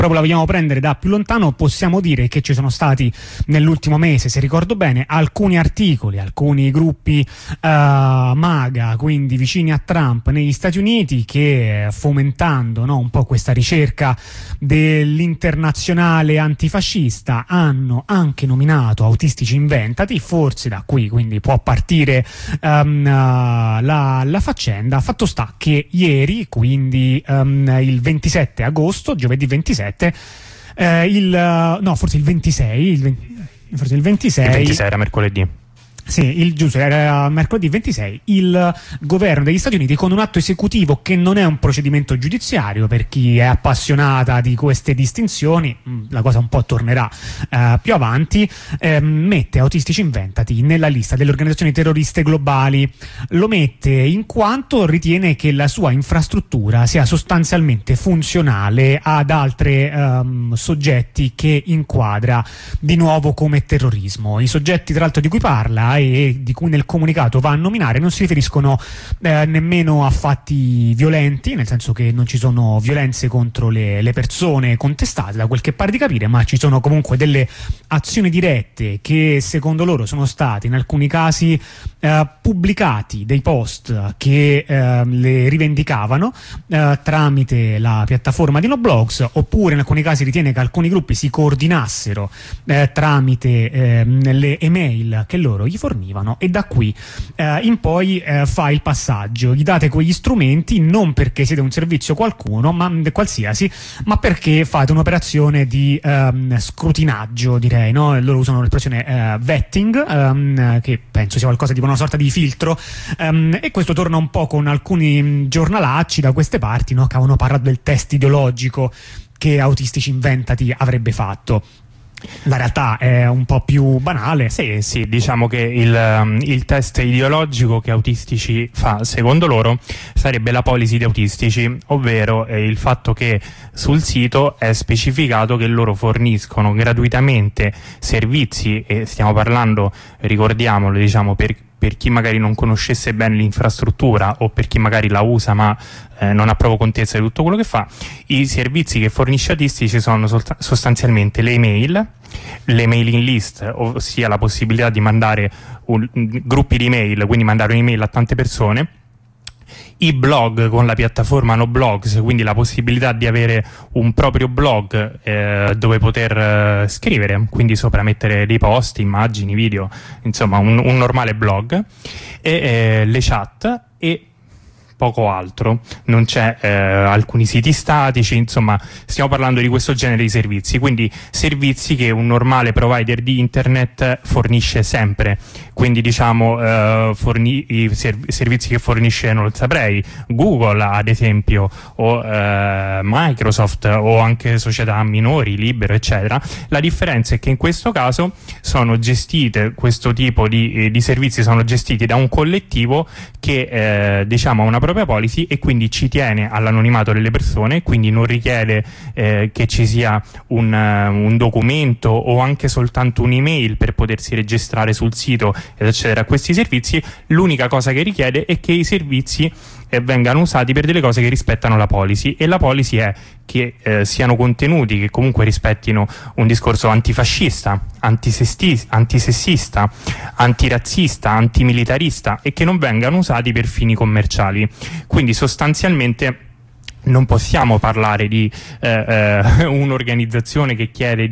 proprio la vogliamo prendere da più lontano, possiamo dire che ci sono stati nell'ultimo mese, se ricordo bene, alcuni articoli, alcuni gruppi MAGA, quindi vicini a Trump negli Stati Uniti, che fomentando, no, un po' questa ricerca dell'internazionale antifascista, hanno anche nominato Autistici Inventati. Forse da qui quindi può partire la faccenda. Fatto sta che ieri, quindi il 27 agosto, giovedì 27, forse il 26, forse il 26 era mercoledì. Sì, giusto, era mercoledì 26, il governo degli Stati Uniti, con un atto esecutivo che non è un procedimento giudiziario, per chi è appassionata di queste distinzioni, la cosa un po' tornerà più avanti, mette Autistici Inventati nella lista delle organizzazioni terroriste globali. Lo mette in quanto ritiene che la sua infrastruttura sia sostanzialmente funzionale ad altri soggetti che inquadra di nuovo come terrorismo. I soggetti, tra l'altro, di cui parla e di cui nel comunicato va a nominare non si riferiscono nemmeno a fatti violenti, nel senso che non ci sono violenze contro le persone contestate, da quel che pare di capire, ma ci sono comunque delle azioni dirette che secondo loro sono state in alcuni casi pubblicati dei post che le rivendicavano tramite la piattaforma di NoBlogs, oppure in alcuni casi ritiene che alcuni gruppi si coordinassero tramite le email che loro gli fornivano, e da qui in poi fa il passaggio. Gli date quegli strumenti non perché siete un servizio qualsiasi, ma perché fate un'operazione di scrutinaggio, direi, no? Loro usano l'espressione vetting, che penso sia qualcosa tipo una sorta di filtro, e questo torna un po' con alcuni giornalacci da queste parti, no? Che avevano parlato del test ideologico che Autistici Inventati avrebbe fatto. La realtà è un po' più banale. Sì, diciamo che il test ideologico che Autistici fa, secondo loro, sarebbe la policy di Autistici, ovvero il fatto che sul sito è specificato che loro forniscono gratuitamente servizi, e stiamo parlando, ricordiamolo, diciamo, per chi magari non conoscesse bene l'infrastruttura o per chi magari la usa ma non ha proprio contezza di tutto quello che fa. I servizi che fornisce Autistici sono sostanzialmente le email, le mailing list, ossia la possibilità di mandare gruppi di email, quindi mandare un'email a tante persone, i blog con la piattaforma NoBlogs, quindi la possibilità di avere un proprio blog dove poter scrivere, quindi sopra mettere dei post, immagini, video, insomma un normale blog, e le chat e poco altro. Non c'è alcuni siti statici, insomma stiamo parlando di questo genere di servizi, quindi servizi che un normale provider di internet fornisce sempre, quindi diciamo i servizi che fornisce, non lo saprei, Google ad esempio, o Microsoft, o anche società minori, Libero, eccetera. La differenza è che in questo caso sono gestite, questo tipo di servizi sono gestiti da un collettivo che diciamo ha una propria policy e quindi ci tiene all'anonimato delle persone, quindi non richiede che ci sia un documento o anche soltanto un'email per potersi registrare sul sito ed accedere a questi servizi. L'unica cosa che richiede è che i servizi vengano usati per delle cose che rispettano la policy, e la policy è che siano contenuti che comunque rispettino un discorso antifascista, antisessista, antirazzista, antimilitarista, e che non vengano usati per fini commerciali. Quindi sostanzialmente non possiamo parlare di un'organizzazione che chiede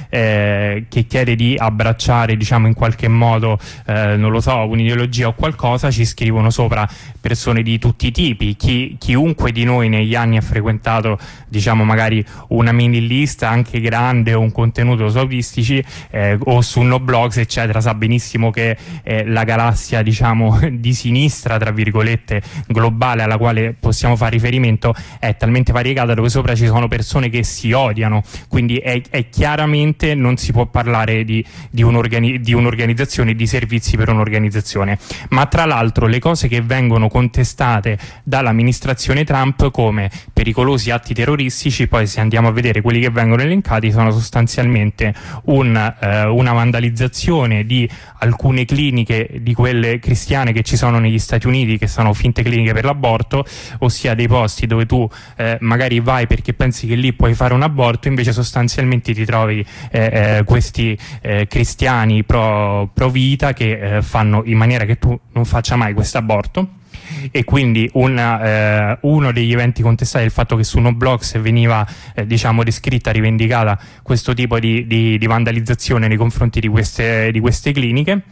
di abbracciare, diciamo, in qualche modo non lo so, un'ideologia o qualcosa. Ci scrivono sopra persone di tutti i tipi. Chiunque di noi negli anni ha frequentato, diciamo, magari una mini lista anche grande o un contenuto su Autistici o su NoBlogs eccetera, sa benissimo che la galassia, diciamo, di sinistra, tra virgolette, globale, alla quale possiamo fare riferimento, è talmente variegata, dove sopra ci sono persone che si odiano, quindi è chiaramente non si può parlare di un'organizzazione, di servizi per un'organizzazione. Ma tra l'altro le cose che vengono contestate dall'amministrazione Trump come pericolosi atti terroristici, poi se andiamo a vedere quelli che vengono elencati, sono sostanzialmente una vandalizzazione di alcune cliniche, di quelle cristiane che ci sono negli Stati Uniti, che sono finte cliniche per l'aborto, ossia dei posti dove tu magari vai perché pensi che lì puoi fare un aborto, invece sostanzialmente ti trovi questi cristiani pro vita che fanno in maniera che tu non faccia mai questo aborto. E quindi uno degli eventi contestati è il fatto che su Noblox veniva diciamo descritta, rivendicata questo tipo di vandalizzazione nei confronti di queste cliniche,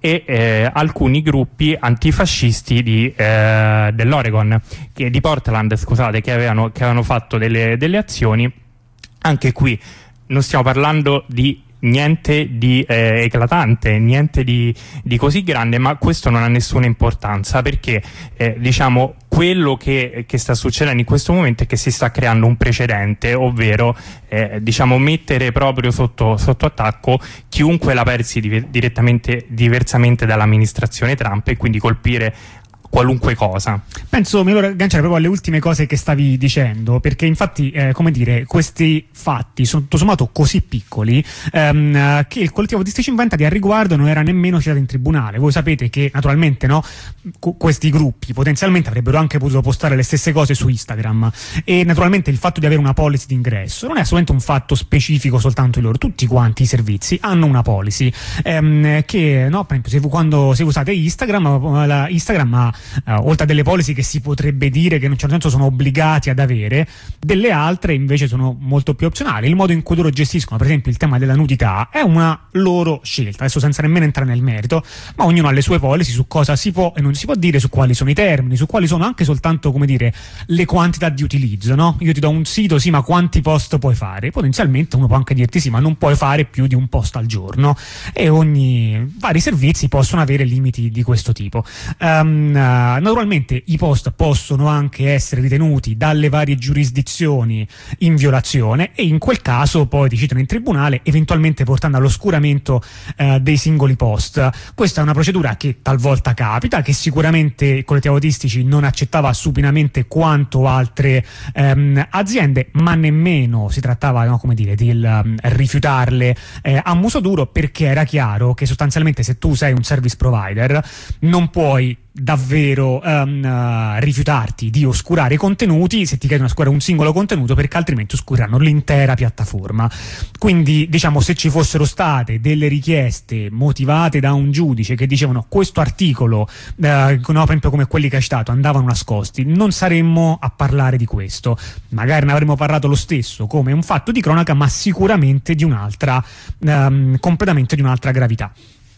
e alcuni gruppi antifascisti dell'Oregon, di Portland, scusate, che avevano fatto delle azioni. Anche qui non stiamo parlando di niente di eclatante, niente di così grande, ma questo non ha nessuna importanza, perché diciamo quello che sta succedendo in questo momento è che si sta creando un precedente, ovvero diciamo mettere proprio sotto attacco chiunque la pensi diversamente dall'amministrazione Trump, e quindi colpire qualunque cosa. Penso mi devo agganciare proprio alle ultime cose che stavi dicendo, perché infatti come dire, questi fatti sono tutto sommato così piccoli che il collettivo autistici inventati al riguardo non era nemmeno citato in tribunale. Voi sapete che naturalmente questi gruppi potenzialmente avrebbero anche potuto postare le stesse cose su Instagram, e naturalmente il fatto di avere una policy di ingresso non è assolutamente un fatto specifico soltanto di loro. Tutti quanti i servizi hanno una policy che per esempio quando usate Instagram ha oltre a delle policy che si potrebbe dire che in un certo senso sono obbligati ad avere, delle altre invece sono molto più opzionali. Il modo in cui loro gestiscono per esempio il tema della nudità è una loro scelta, adesso senza nemmeno entrare nel merito, ma ognuno ha le sue policy su cosa si può e non si può dire, su quali sono i termini, su quali sono anche soltanto, come dire, le quantità di utilizzo, no? Io ti do un sito, sì, ma quanti post puoi fare? Potenzialmente uno può anche dirti sì, ma non puoi fare più di un post al giorno, e vari servizi possono avere limiti di questo tipo. Naturalmente i post possono anche essere ritenuti dalle varie giurisdizioni in violazione, e in quel caso poi ti citano in tribunale, eventualmente portando all'oscuramento dei singoli post. Questa è una procedura che talvolta capita, che sicuramente i collettivi autistici non accettava supinamente quanto altre aziende, ma nemmeno si trattava di rifiutarle a muso duro, perché era chiaro che sostanzialmente se tu sei un service provider non puoi davvero rifiutarti di oscurare i contenuti se ti chiedono di oscurare un singolo contenuto, perché altrimenti oscureranno l'intera piattaforma. Quindi diciamo, se ci fossero state delle richieste motivate da un giudice che dicevano questo articolo per esempio come quelli che hai citato andavano nascosti, non saremmo a parlare di questo, magari ne avremmo parlato lo stesso come un fatto di cronaca, ma sicuramente di un'altra completamente di un'altra gravità.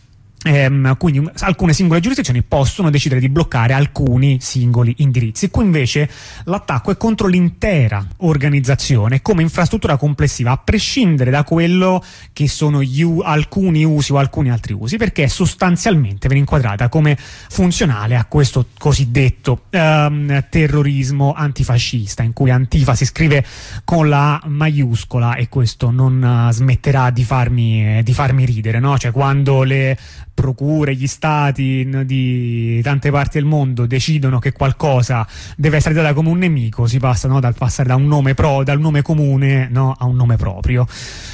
Quindi alcune singole giurisdizioni possono decidere di bloccare alcuni singoli indirizzi. Qui invece l'attacco è contro l'intera organizzazione come infrastruttura complessiva, a prescindere da quello che sono alcuni usi o alcuni altri usi, perché sostanzialmente viene inquadrata come funzionale a questo cosiddetto terrorismo antifascista, in cui Antifa si scrive con la A maiuscola, e questo non smetterà di farmi ridere, no? Cioè, quando le procure, gli stati di tante parti del mondo decidono che qualcosa deve essere data come un nemico, si passa dal passare da un nome dal nome comune a un nome proprio,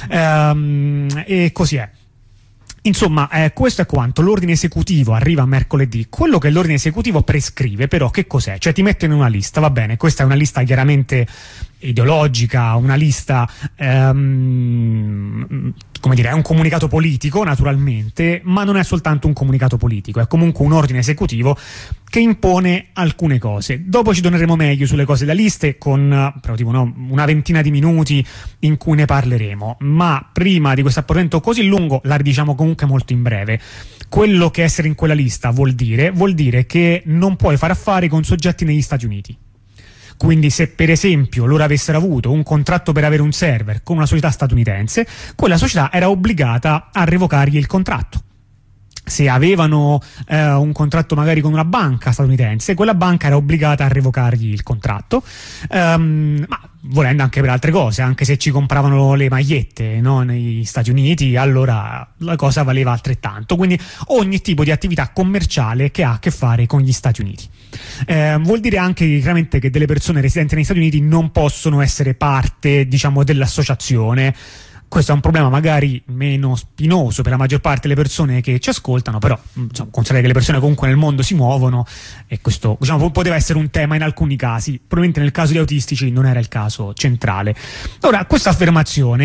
e così è. Insomma, questo è quanto. L'ordine esecutivo arriva mercoledì. Quello che l'ordine esecutivo prescrive però che cos'è? Cioè ti mette in una lista, va bene, questa è una lista chiaramente ideologica, una lista è un comunicato politico naturalmente, ma non è soltanto un comunicato politico, è comunque un ordine esecutivo che impone alcune cose. Dopo ci torneremo meglio sulle cose da liste con una ventina di minuti in cui ne parleremo, ma prima di questo appuntamento così lungo la ridiciamo comunque molto in breve. Quello che essere in quella lista vuol dire che non puoi fare affari con soggetti negli Stati Uniti. Quindi se per esempio loro avessero avuto un contratto per avere un server con una società statunitense, quella società era obbligata a revocargli il contratto. Se avevano un contratto magari con una banca statunitense, quella banca era obbligata a revocargli il contratto, ma volendo anche per altre cose, anche se ci compravano le magliette negli Stati Uniti, allora la cosa valeva altrettanto. Quindi ogni tipo di attività commerciale che ha a che fare con gli Stati Uniti. Vuol dire anche chiaramente che delle persone residenti negli Stati Uniti non possono essere parte dell'associazione, questo è un problema magari meno spinoso per la maggior parte delle persone che ci ascoltano, però diciamo, considerate che le persone comunque nel mondo si muovono e questo diciamo, poteva essere un tema in alcuni casi, probabilmente nel caso di autistici non era il caso centrale. Ora, questa affermazione